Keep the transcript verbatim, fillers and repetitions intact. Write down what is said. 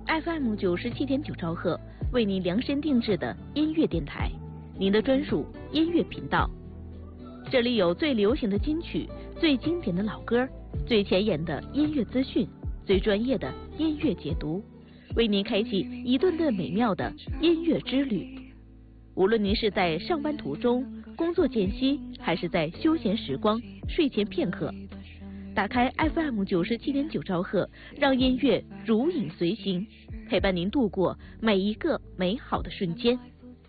F M 九十七点九兆赫，为您量身定制的音乐电台，您的专属音乐频道。这里有最流行的金曲、最经典的老歌、最前沿的音乐资讯、最专业的音乐解读，为您开启一段段美妙的音乐之旅。无论您是在上班途中、工作间隙，还是在休闲时光、睡前片刻，打开 F M 九十七点九兆赫，让音乐如影随形，陪伴您度过每一个美好的瞬间。